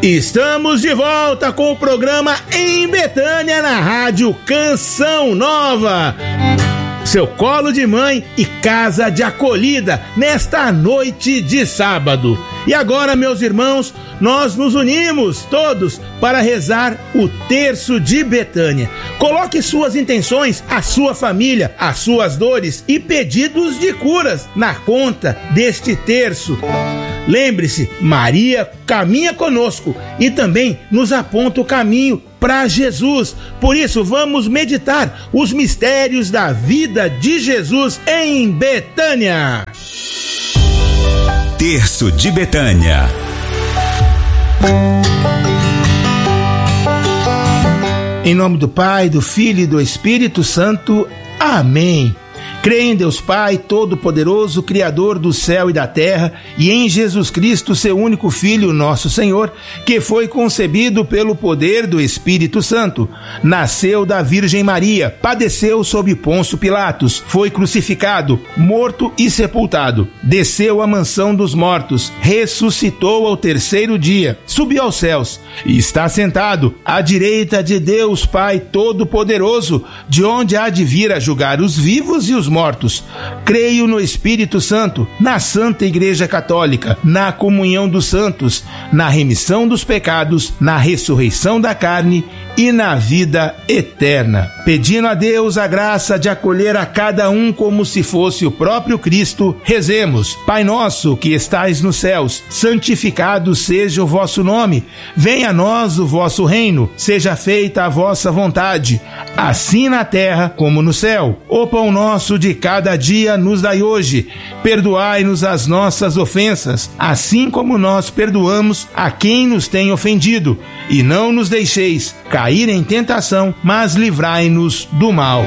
Estamos de volta com o programa Em Betânia na Rádio Canção Nova. Seu colo de mãe e casa de acolhida nesta noite de sábado. E agora, meus irmãos, nós nos unimos todos para rezar o terço de Betânia. Coloque suas intenções, a sua família, as suas dores e pedidos de curas na conta deste terço. Lembre-se, Maria caminha conosco e também nos aponta o caminho para Jesus. Por isso, vamos meditar os mistérios da vida de Jesus em Betânia. Terço de Betânia. Em nome do Pai, do Filho e do Espírito Santo. Amém. Creio em Deus Pai, Todo-Poderoso, Criador do céu e da terra, e em Jesus Cristo, seu único Filho, nosso Senhor, que foi concebido pelo poder do Espírito Santo. Nasceu da Virgem Maria, padeceu sob Pôncio Pilatos, foi crucificado, morto e sepultado. Desceu à mansão dos mortos, ressuscitou ao terceiro dia, subiu aos céus e está sentado à direita de Deus Pai Todo-Poderoso, de onde há de vir a julgar os vivos e os mortos. Creio no Espírito Santo, na Santa Igreja Católica, na comunhão dos santos, na remissão dos pecados, na ressurreição da carne e na vida eterna. Pedindo a Deus a graça de acolher a cada um como se fosse o próprio Cristo, rezemos. Pai nosso que estais nos céus, santificado seja o vosso nome. Venha a nós o vosso reino. Seja feita a vossa vontade, assim na terra como no céu. O pão nosso de cada dia nos dai hoje. Perdoai-nos as nossas ofensas, assim como nós perdoamos a quem nos tem ofendido. E não nos deixeis cair em tentação, mas livrai-nos do mal.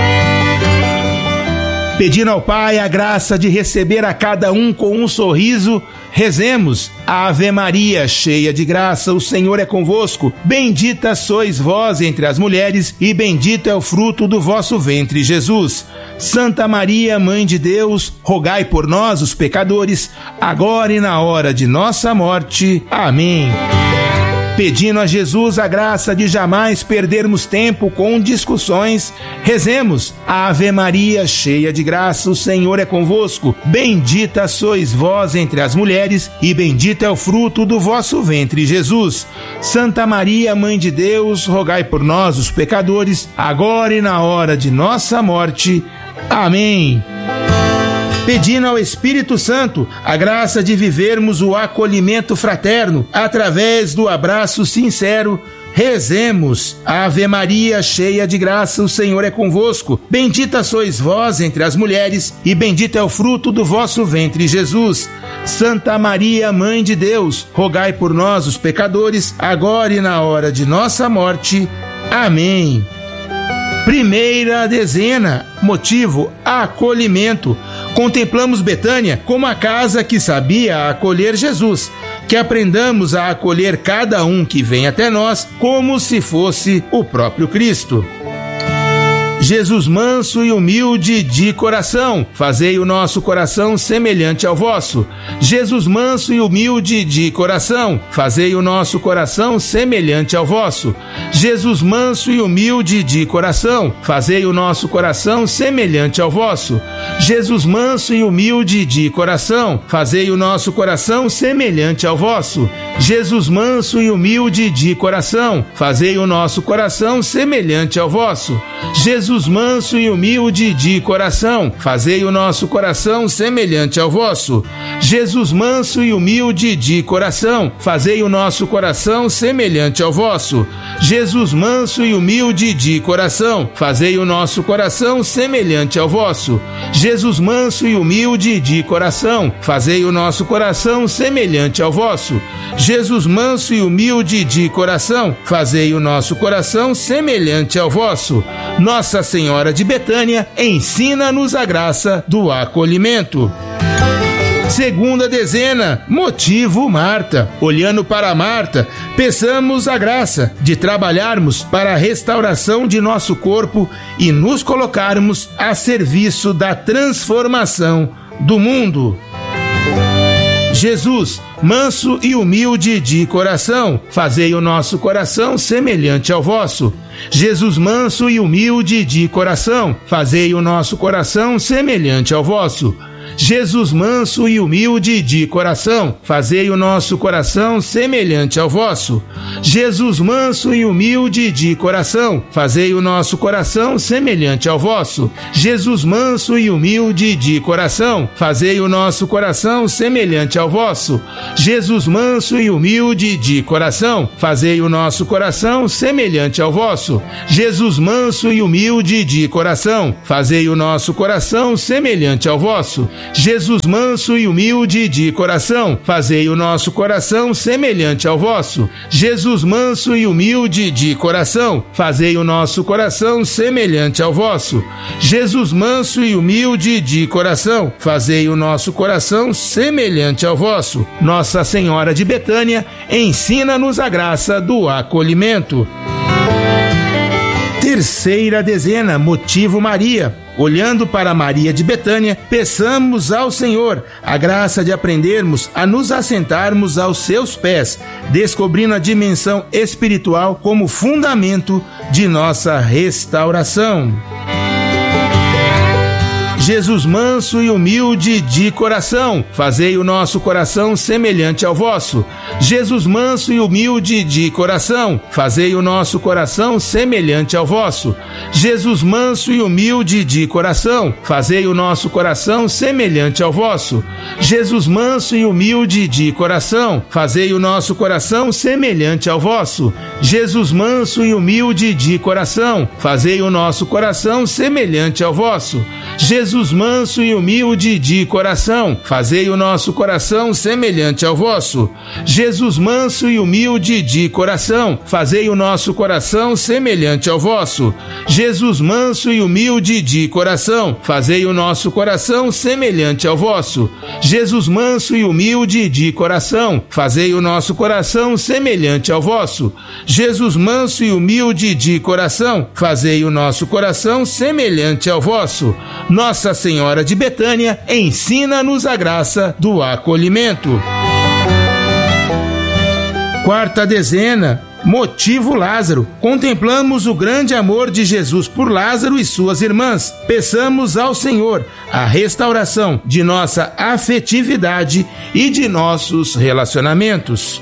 Pedindo ao Pai a graça de receber a cada um com um sorriso, rezemos. Ave Maria, cheia de graça, o Senhor é convosco. Bendita sois vós entre as mulheres, e bendito é o fruto do vosso ventre, Jesus. Santa Maria, Mãe de Deus, rogai por nós, os pecadores, agora e na hora de nossa morte. Amém. Pedindo a Jesus a graça de jamais perdermos tempo com discussões, rezemos. Ave Maria, cheia de graça, o Senhor é convosco. Bendita sois vós entre as mulheres, e bendito é o fruto do vosso ventre, Jesus. Santa Maria, Mãe de Deus, rogai por nós, os pecadores, agora e na hora de nossa morte. Amém. Pedindo ao Espírito Santo a graça de vivermos o acolhimento fraterno através do abraço sincero, rezemos. Ave Maria, cheia de graça, o Senhor é convosco. Bendita sois vós entre as mulheres, e bendito é o fruto do vosso ventre, Jesus. Santa Maria, Mãe de Deus, rogai por nós, os pecadores, agora e na hora de nossa morte. Amém. Primeira dezena, motivo, acolhimento. Contemplamos Betânia como a casa que sabia acolher Jesus. Que aprendamos a acolher cada um que vem até nós como se fosse o próprio Cristo. Jesus manso e humilde de coração, fazei o nosso coração semelhante ao vosso. Jesus manso e humilde de coração, fazei o nosso coração semelhante ao vosso. Jesus manso e humilde de coração, fazei o nosso coração semelhante ao vosso. Jesus manso e humilde de coração, fazei o nosso coração semelhante ao vosso. Jesus manso e humilde de coração, fazei o nosso coração semelhante ao vosso. Jesus manso e humilde de coração, fazei o nosso coração semelhante ao vosso. Jesus manso e humilde de coração, fazei o nosso coração semelhante ao vosso. Jesus manso e humilde de coração, fazei o nosso coração semelhante ao vosso. Jesus manso e humilde de coração, fazei o nosso coração semelhante ao vosso. Jesus manso e humilde de coração, fazei o nosso coração semelhante ao vosso. Nossa Senhora de Betânia, ensina-nos a graça do acolhimento. Segunda dezena, motivo Marta. Olhando para Marta, peçamos a graça de trabalharmos para a restauração de nosso corpo e nos colocarmos a serviço da transformação do mundo. Jesus, manso e humilde de coração, fazei o nosso coração semelhante ao vosso. Jesus, manso e humilde de coração, fazei o nosso coração semelhante ao vosso. Jesus, manso e humilde de coração, fazei o nosso coração semelhante ao vosso. Jesus, manso e humilde de coração, fazei o nosso coração semelhante ao vosso. Jesus, manso e humilde de coração, fazei o nosso coração semelhante ao vosso. Jesus, manso e humilde de coração, fazei o nosso coração semelhante ao vosso. Jesus, manso e humilde de coração, fazei o nosso coração semelhante ao vosso. Jesus, manso e humilde de coração, fazei o nosso coração semelhante ao vosso. Jesus, manso e humilde de coração, fazei o nosso coração semelhante ao vosso. Jesus, manso e humilde de coração, fazei o nosso coração semelhante ao vosso. Nossa Senhora de Betânia, ensina-nos a graça do acolhimento. Terceira dezena, motivo Maria. Olhando para Maria de Betânia, peçamos ao Senhor a graça de aprendermos a nos assentarmos aos seus pés, descobrindo a dimensão espiritual como fundamento de nossa restauração. Jesus, manso e humilde de coração, fazei o nosso coração semelhante ao vosso. Jesus, manso e humilde de coração, fazei o nosso coração semelhante ao vosso. Jesus, manso e humilde de coração, fazei o nosso coração semelhante ao vosso. Jesus, manso e humilde de coração, fazei o nosso coração semelhante ao vosso. Jesus, manso e humilde de coração, fazei o nosso coração semelhante ao vosso. Jesus, manso e humilde de coração, fazei o nosso coração semelhante ao vosso. Jesus, manso e humilde de coração, fazei o nosso coração semelhante ao vosso. Jesus, manso e humilde de coração, fazei o nosso coração semelhante ao vosso. Jesus, manso e humilde de coração, fazei o nosso coração semelhante ao vosso. Jesus, manso e humilde de coração, fazei o nosso coração semelhante ao vosso. Nossa Senhora de Betânia, ensina-nos a graça do acolhimento. Quarta dezena, motivo Lázaro. Contemplamos o grande amor de Jesus por Lázaro e suas irmãs. Peçamos ao Senhor a restauração de nossa afetividade e de nossos relacionamentos.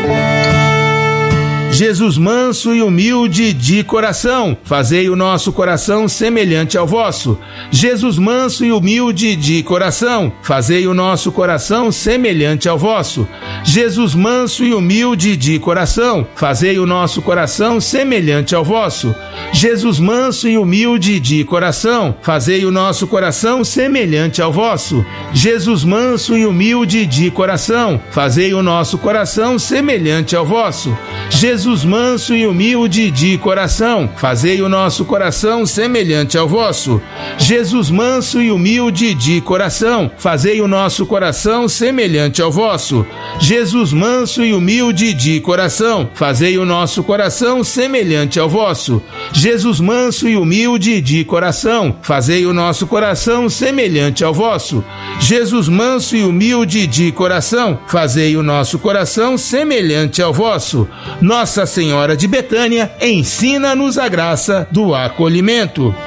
Jesus, manso e humilde de coração, fazei o nosso coração semelhante ao vosso. Jesus, manso e humilde de coração, fazei o nosso coração semelhante ao vosso. Jesus, manso e humilde de coração, fazei o nosso coração semelhante ao vosso. Jesus, manso e humilde de coração, fazei o nosso coração semelhante ao vosso. Jesus, manso e humilde de coração, fazei o nosso coração semelhante ao vosso. Jesus, manso e humilde de coração, fazei o nosso coração semelhante ao vosso. Jesus, manso e humilde de coração, fazei o nosso coração semelhante ao vosso. Jesus, manso e humilde de coração, fazei o nosso coração semelhante ao vosso. Jesus, manso e humilde de coração, fazei o nosso coração semelhante ao vosso. Jesus, manso e humilde de coração, fazei o nosso coração semelhante ao vosso. Nossa Senhora de Betânia, ensina-nos a graça do acolhimento.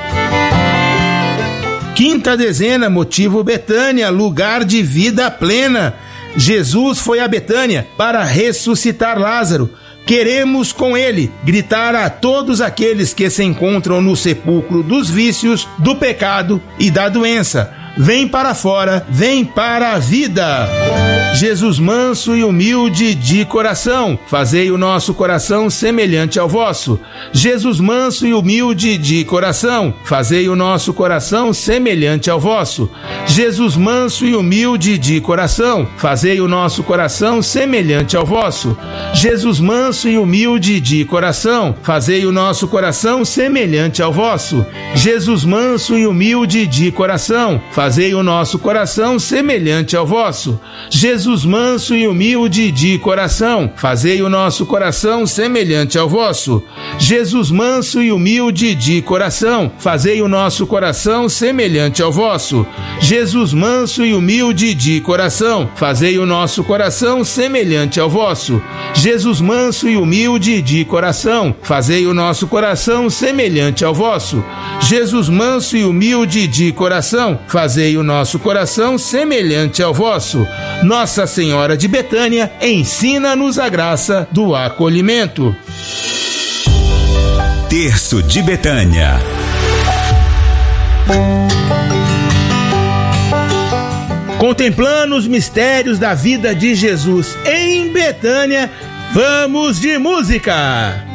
Quinta dezena, motivo Betânia, lugar de vida plena. Jesus foi a Betânia para ressuscitar Lázaro. Queremos com ele gritar a todos aqueles que se encontram no sepulcro dos vícios, do pecado e da doença: vem para fora, vem para a vida. Jesus, manso e humilde de coração, fazei o nosso coração semelhante ao vosso. Jesus, manso e humilde de coração, fazei o nosso coração semelhante ao vosso. Jesus, manso e humilde de coração, fazei o nosso coração semelhante ao vosso. Jesus, manso e humilde de coração, fazei o nosso coração semelhante ao vosso. Jesus, manso e humilde de coração, fazei fazei o nosso coração semelhante ao vosso. Jesus manso e humilde de coração, fazei o nosso coração semelhante ao vosso. Jesus manso e humilde de coração, fazei o nosso coração semelhante ao vosso. Jesus manso e humilde de coração, fazei o nosso coração semelhante ao vosso. Jesus manso e humilde de coração, fazei o nosso coração semelhante ao vosso. Jesus manso e humilde de coração, fazei o nosso coração semelhante ao vosso. Nossa Senhora de Betânia, ensina-nos a graça do acolhimento. Terço de Betânia. Contemplando os mistérios da vida de Jesus em Betânia, vamos de música!